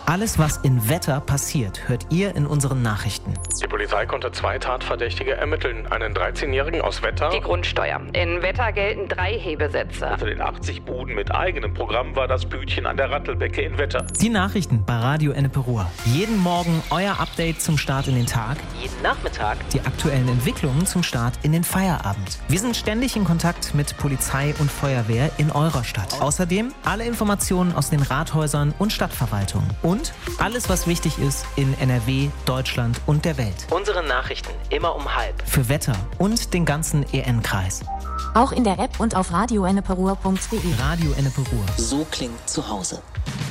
Alles, was in Wetter passiert, hört ihr in unseren Nachrichten. Die Polizei konnte 2 Tatverdächtige ermitteln. Einen 13-Jährigen aus Wetter. Die Grundsteuer. In Wetter gelten 3 Hebesätze. Unter den 80 Buden mit eigenem Programm war das Bütchen an der Rattelbecke in Wetter. Die Nachrichten bei Radio Ennepe Ruhr. Jeden Morgen euer Update zum Start in den Tag. Jeden Nachmittag die aktuellen Entwicklungen zum Start in den Feierabend. Wir sind ständig in Kontakt mit Polizei und Feuerwehr in eurer Stadt. Außerdem alle Informationen aus den Rathäusern und Stadtverwaltungen. Und alles, was wichtig ist in NRW, Deutschland und der Welt. Unsere Nachrichten immer um 12:30. Für Wetter und den ganzen EN-Kreis. Auch in der App und auf radioenneperuhr.de. Radio Ennepe Ruhr. So klingt zu Hause.